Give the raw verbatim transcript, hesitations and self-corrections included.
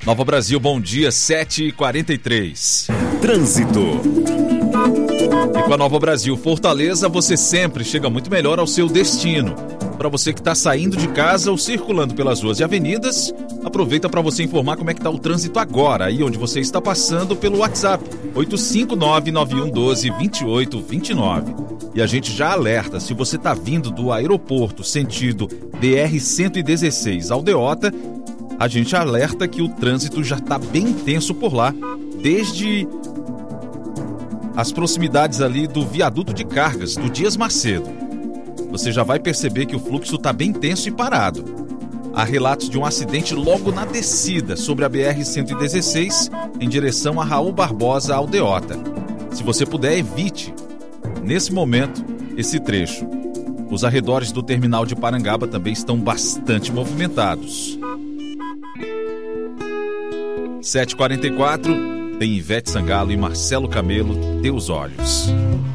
Nova Brasil, bom dia, sete e quarenta e três. Trânsito. E com a Nova Brasil Fortaleza, você sempre chega muito melhor ao seu destino. Para você que está saindo de casa ou circulando pelas ruas e avenidas, aproveita para você informar como é que está o trânsito agora, aí onde você está passando pelo WhatsApp, oito cinco nove, nove um um dois, dois oito dois nove. E a gente já alerta, se você está vindo do aeroporto sentido B R cento e dezesseis Aldeota, a gente alerta que o trânsito já está bem intenso por lá, desde as proximidades ali do viaduto de cargas do Dias Macedo. Você já vai perceber que o fluxo está bem tenso e parado. Há relatos de um acidente logo na descida sobre a B R cento e dezesseis em direção a Raul Barbosa Aldeota. Se você puder, evite, nesse momento, esse trecho. Os arredores do terminal de Parangaba também estão bastante movimentados. sete e quarenta e quatro, tem Ivete Sangalo e Marcelo Camelo, Teus Olhos.